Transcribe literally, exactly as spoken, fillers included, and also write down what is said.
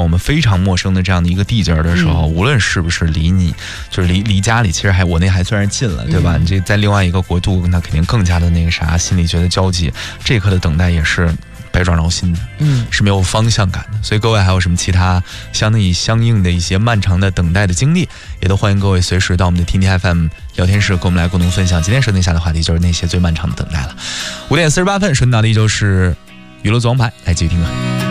我们非常陌生的这样的一个地界儿的时候，嗯、无论是不是离你就是离离家里，其实还我那还算是近了，对吧？嗯、你这在另外一个国度，那肯定更加的那个啥，心里觉得焦急。这一刻的等待也是百爪挠心的，嗯，是没有方向感的。所以各位还有什么其他相对相应的一些漫长的等待的经历，也都欢迎各位随时到我们的 T T F M 聊天室跟我们来共同分享。今天收听下的话题就是那些最漫长的等待了。五点四十八分，顺道的依旧是娱乐总王牌，来继续听歌。